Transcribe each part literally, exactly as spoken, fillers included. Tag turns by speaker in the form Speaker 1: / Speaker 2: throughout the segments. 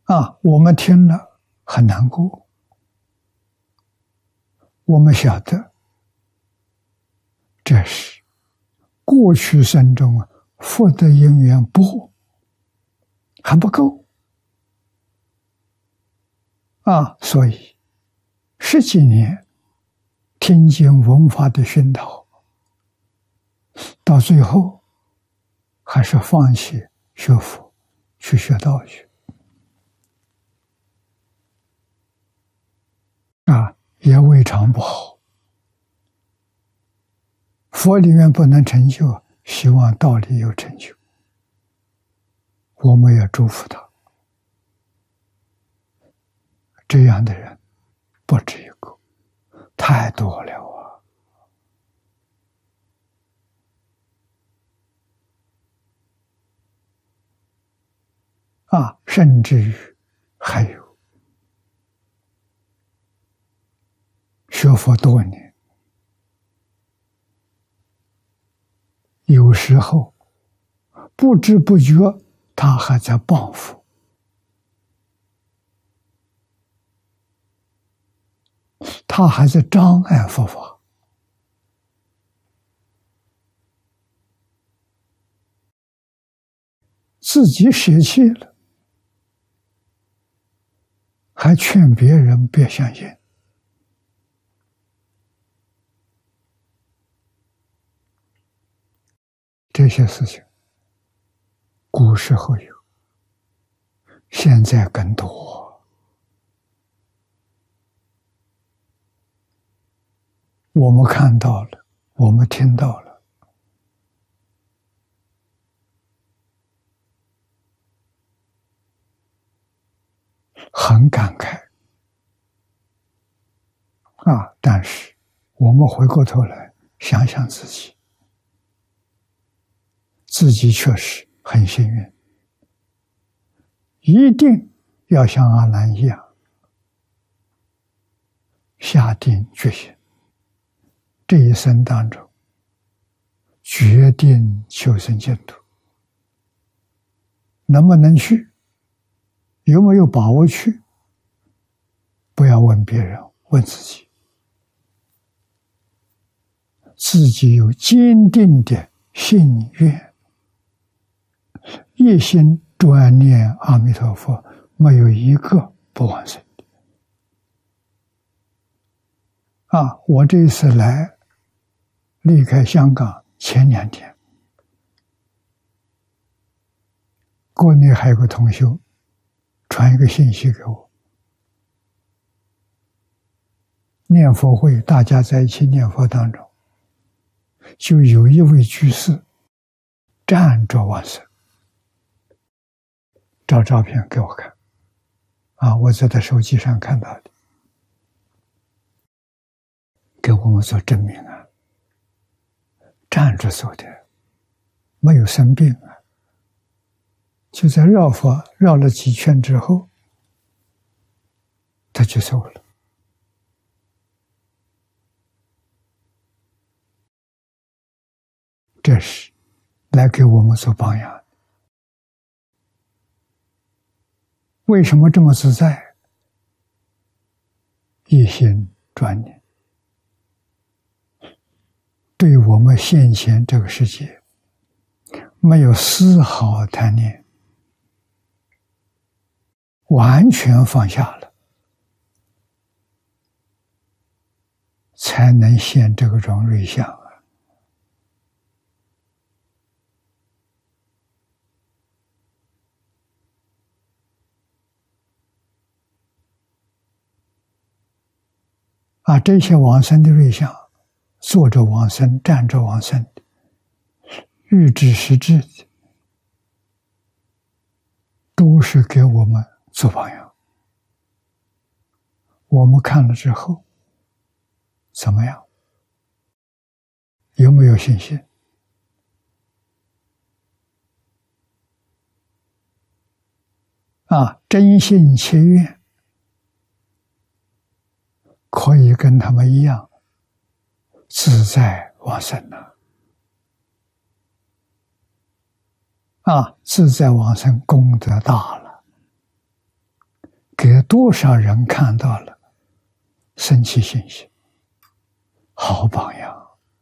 Speaker 1: 啊，我们听了很难过，我们晓得这是过去生中啊福德因缘不还不够啊，所以十几年听经闻法的熏陶，到最后还是放弃学佛，去学道去啊，也未尝不好。佛里面不能成就，希望道里有成就，我们也祝福他。这样的人不止一个，太多了啊！啊，甚至于还有学佛多年，有时候不知不觉他还在报复，他还在障碍佛法。自己舍弃了，还劝别人别相信。这些事情古时候有，现在更多。我们看到了，我们听到了，很感慨啊！但是我们回过头来想想自己，自己确实很幸运，一定要像阿难一样下定决心，这一生当中决定求生净土。能不能去，有没有把握去，不要问别人，问自己。自己有坚定的信愿，一心专念阿弥陀佛，没有一个不往生的。啊，我这一次来离开香港前两天，国内还有个同学传一个信息给我，念佛会大家在一起念佛当中，就有一位居士站着往生，照照片给我看，啊，我在他手机上看到的，给我们做证明啊，站着走的，没有生病啊，就在绕佛绕了几圈之后，他就走了。这是来给我们做榜样。为什么这么自在？一心专念，对我们现前这个世界没有丝毫贪念，完全放下了，才能现这个种瑞相啊！啊，这些往生的瑞相，坐着往生、站着往生的，预知实质的，都是给我们做榜样。我们看了之后，怎么样？有没有信心？啊，真信切愿，可以跟他们一样自在往生了。啊，自在往生功德大了。 给多少人看到了生起信心，好榜样。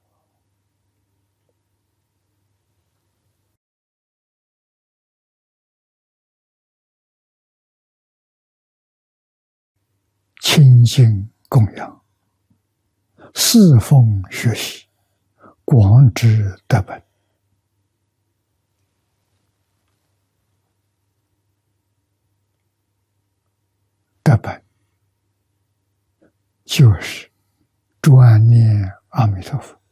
Speaker 1: 亲近供养，侍奉学习，广知德本。德本就是专念阿弥陀佛，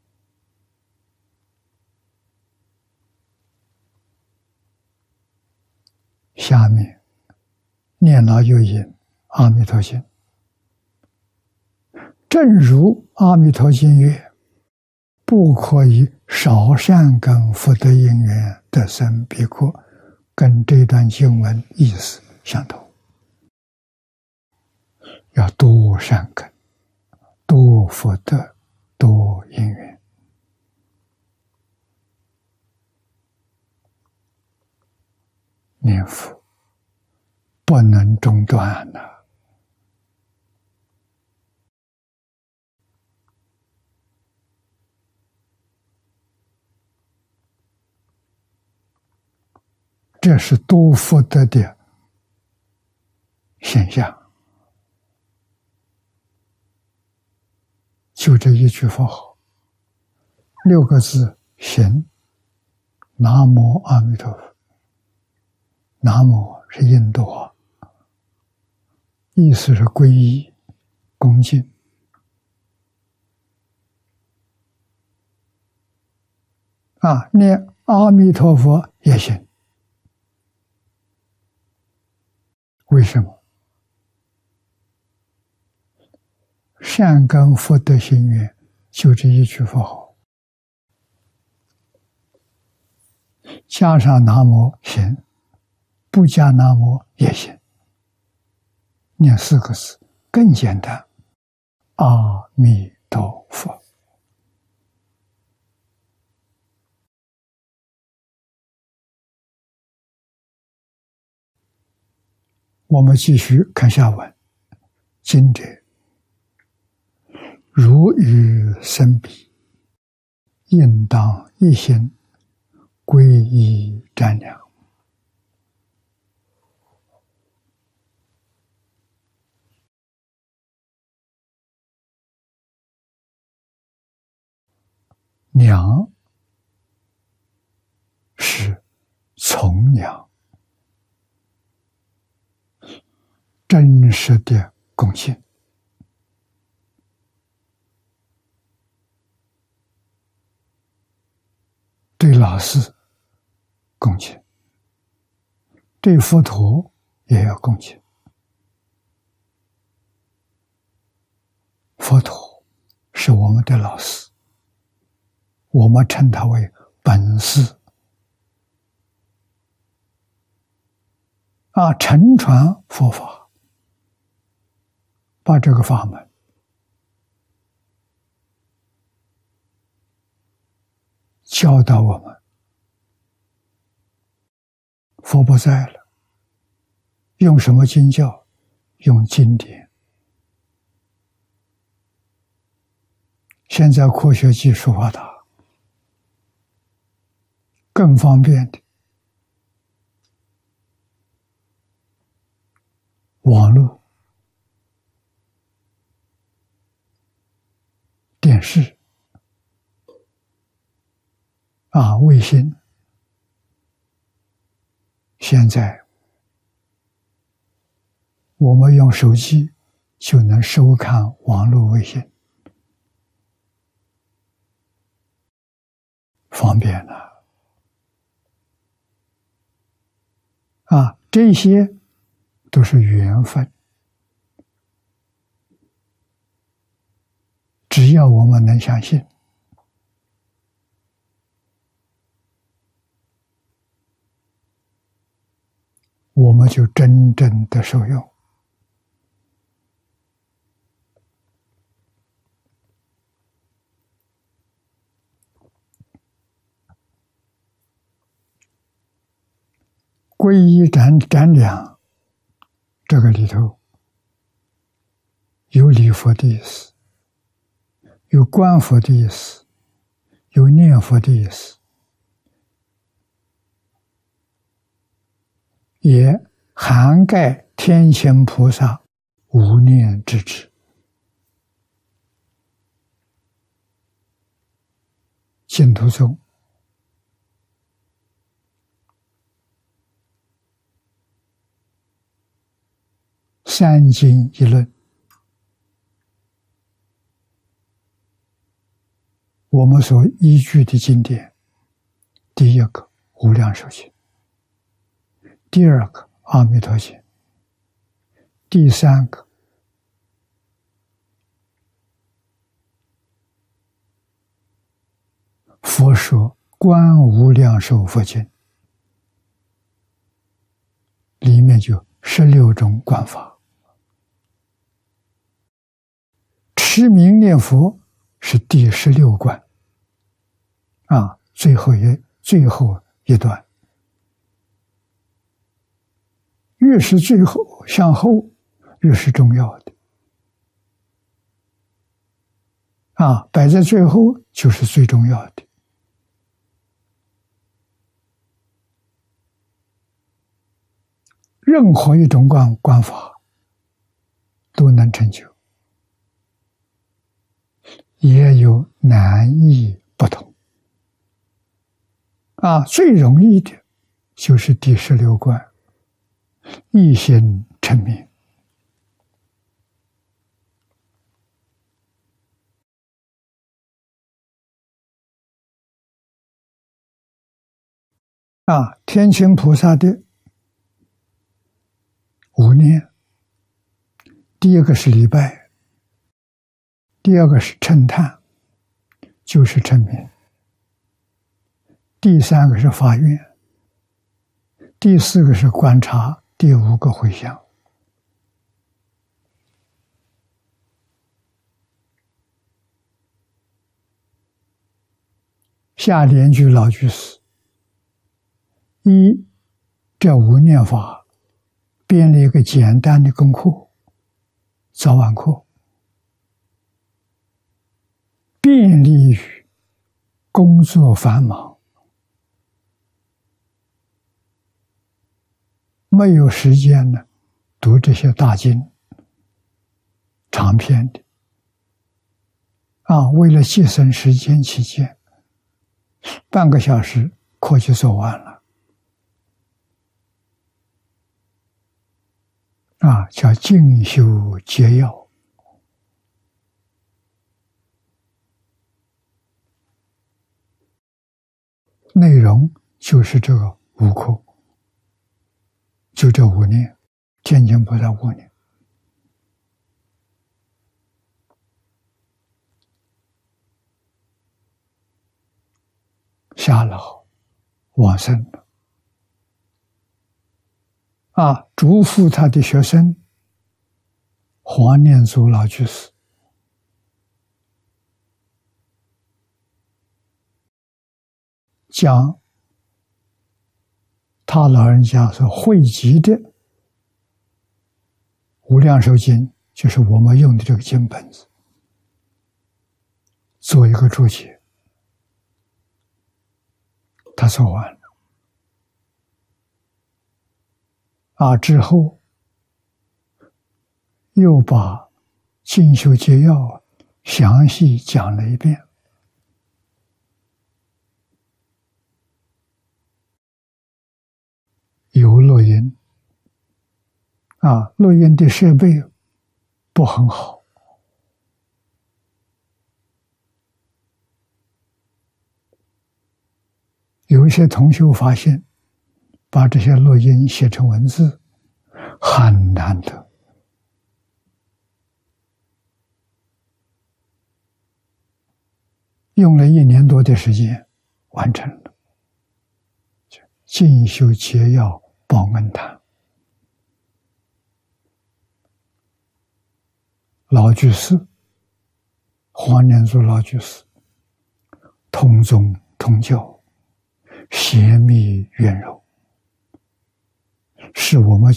Speaker 1: 下面念老有引阿弥陀经，正如阿弥陀经曰：不可以少善根福德因缘得生彼国，跟这段经文意思相同。要多善根，多福德，多因缘。念佛不能中断了。这是多福德的现象。就这一句佛号，六个字行，南无阿弥陀佛。南无是印度话，意思是皈依、恭敬。啊，念阿弥陀佛也行。为什么？善根福德心愿就这一句佛号，加上南无行，不加南无也行。念四个字更简单，阿弥陀佛。我们继续看下文，经者如与生彼，应当一心皈依瞻仰。仰是崇仰，真实的恭敬。对老师恭敬，对佛陀也要恭敬。佛陀是我们的老师，我们称他为本师。啊，承传佛法，把这个法门教导我们。佛不在了，用什么经教？用经典。现在科学技术发达，更方便的网络、电视啊，卫星。现在我们用手机就能收看网络卫星，方便了。啊，这些都是缘分，只要我们能相信，我们就真正的受用。皈依瞻瞻仰， 这个里头有礼佛的意思，有观佛的意思，有念佛的意思，也涵盖天亲菩萨无念之智。净土宗三经一论，我们所依据的经典，第一个无量寿经，第二个阿弥陀经，第三个佛说观无量寿佛经，里面就十六种观法。持名念佛是第十六观啊，最后一最后一段，越是最后向后，越是重要的啊，摆在最后就是最重要的。任何一种观观法都能成就，也有难易不同啊。最容易的就是第十六观，一心成名啊。天亲菩萨的五念，第一个是礼拜，第二个是称叹，就是称名，第三个是发愿，第四个是观察，第五个回向。下联句老居士一这五念法编了一个简单的功课，早晚课，便利于工作繁忙，没有时间呢读这些大经长篇的啊，为了节省时间起见，半个小时课就做完了啊，叫静修节要。内容就是这个五课，就这五念，天亲菩萨五念。下老往生了啊，嘱咐他的学生黄念祖老居士将他老人家所汇集的无量寿经，就是我们用的这个经本子，做一个注解，他做完了啊，之后又把进修节要详细讲了一遍。有录音啊，录音的设备不很好，有一些同学发现把这些录音写成文字很难得，用了一年多的时间完成了进修节要报恩坛。老居士黄念祖老居士同宗同教，协密圆融，是我们